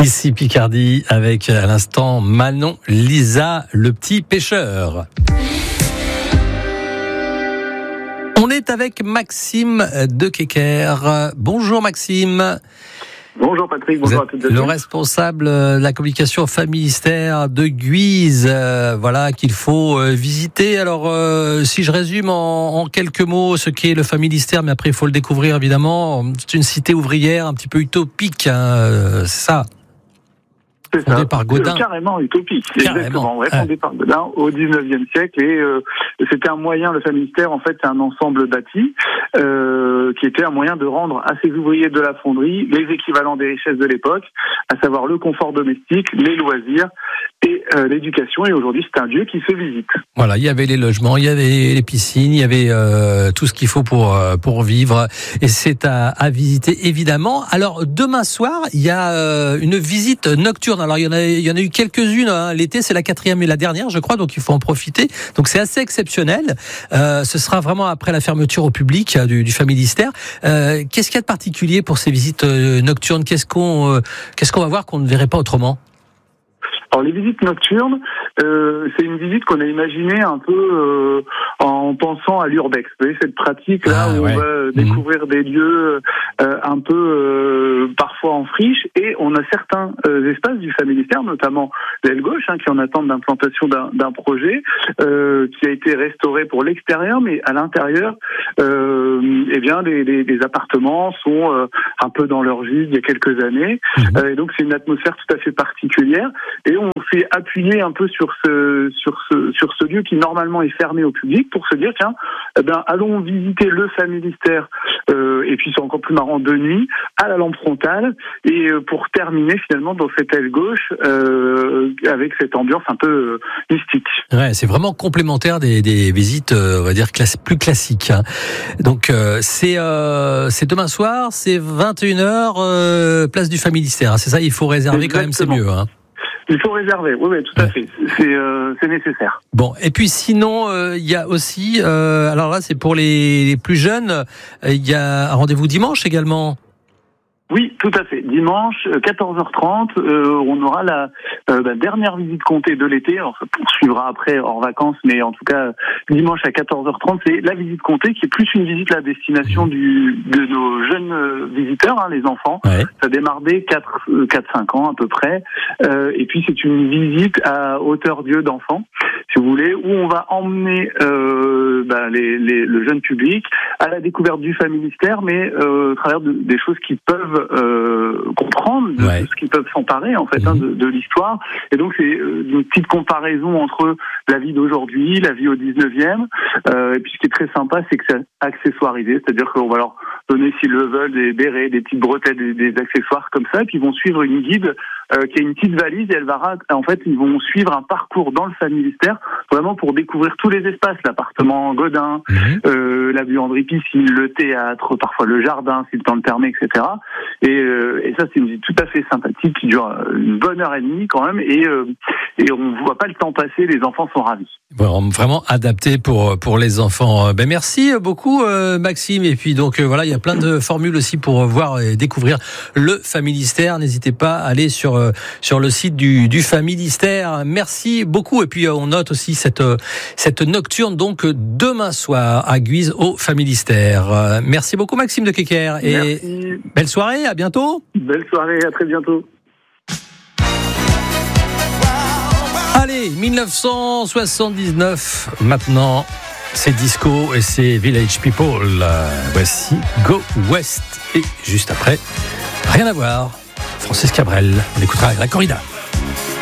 Ici Picardie avec à l'instant Manon Lisa, le petit pêcheur. On est avec Maxime de Kecker. Bonjour Maxime. Bonjour Patrick, bonjour à toutes et à tous. Le responsable de la communication Familistère de Guise, voilà, qu'il faut visiter. Alors, si je résume en quelques mots ce qu'est le Familistère, mais après il faut le découvrir évidemment, c'est une cité ouvrière un petit peu utopique, c'est ça. C'est fondé ça, par Gaudin. Carrément utopique. Exactement, ouais, fondé par Gaudin au 19e siècle. Et c'était un moyen, le Familistère, en fait, c'est un ensemble bâti qui était un moyen de rendre à ces ouvriers de la fonderie les équivalents des richesses de l'époque, à savoir le confort domestique, les loisirs et l'éducation. Et aujourd'hui, c'est un lieu qui se visite. Voilà, il y avait les logements, il y avait les piscines, il y avait tout ce qu'il faut pour vivre. Et c'est à visiter, évidemment. Alors, demain soir, il y a une visite nocturne. Alors, il y en a eu quelques-unes. Hein. L'été, c'est la 4e et la dernière, je crois, donc il faut en profiter. Donc, c'est assez exceptionnel. Ce sera vraiment après la fermeture au public du Familistère. Qu'est-ce qu'il y a de particulier pour ces visites nocturnes ? Qu'est-ce qu'on va voir qu'on ne verrait pas autrement ? Alors les visites nocturnes, c'est une visite qu'on a imaginée un peu en pensant à l'urbex. Vous voyez cette pratique là où on va découvrir des lieux un peu parfois en friche, et on a certains espaces du Familistère, notamment l'aile gauche, qui en attendent d'implantation d'un projet qui a été restauré pour l'extérieur, mais à l'intérieur, eh bien les appartements sont un peu dans leur vie il y a quelques années, et donc c'est une atmosphère tout à fait particulière. Et on s'est appuyé un peu sur ce lieu qui normalement est fermé au public pour se dire tiens, allons visiter le Familistère, et puis c'est encore plus marrant de nuit à la lampe frontale, et pour terminer finalement dans cette aile gauche avec cette ambiance un peu mystique. Ouais, c'est vraiment complémentaire des visites, on va dire plus classiques. Donc c'est demain soir, c'est 21h, place du Familistère. C'est ça, il faut réserver. Exactement. Quand même, c'est mieux. Il faut réserver, oui, tout à fait. C'est nécessaire. Bon, et puis sinon, il y a aussi, alors là, c'est pour les plus jeunes, il y a un rendez-vous dimanche également. Oui, tout à fait. Dimanche, 14h30, on aura la dernière visite comptée de l'été. Alors, ça poursuivra après hors vacances, mais en tout cas, dimanche à 14h30, c'est la visite comptée qui est plus une visite à destination de nos jeunes visiteurs, les enfants. Ouais. Ça démarre dès 4-5 ans à peu près. Et puis, c'est une visite à hauteur d'yeux d'enfants, si vous voulez, où on va emmener le jeune public à la découverte du Familistère, mais au travers des choses qui peuvent comprendre, de ce qu'ils peuvent s'emparer en fait de l'histoire. Et donc c'est une petite comparaison entre la vie d'aujourd'hui, la vie au 19e, et puis ce qui est très sympa, c'est que c'est accessoirisé, c'est-à-dire qu'on va leur donner, s'ils le veulent, des bérets, des petites bretelles, des accessoires comme ça, et puis ils vont suivre une guide qui a une petite valise, et ils vont suivre un parcours dans le Familistère, vraiment pour découvrir tous les espaces, l'appartement Gaudin, la buanderie piscine, le théâtre, parfois le jardin, si le temps le permet, etc. Et ça, c'est une visite tout à fait sympathique qui dure une bonne heure et demie quand même, et on ne voit pas le temps passer, les enfants sont ravis. Bon, vraiment adapté pour les enfants. Merci beaucoup Maxime, et puis donc voilà, il y a plein de formules aussi pour voir et découvrir le Familistère. N'hésitez pas à aller sur le site du Familistère. Merci beaucoup, et puis on note aussi cette nocturne donc demain soir à Guise au Familistère. Merci beaucoup Maxime de Kecker, et belle soirée, à bientôt. Belle soirée, à très bientôt. Allez, 1979, maintenant, c'est disco et c'est Village People. Voici Go West. Et juste après, rien à voir, Francis Cabrel, on écoutera la corrida.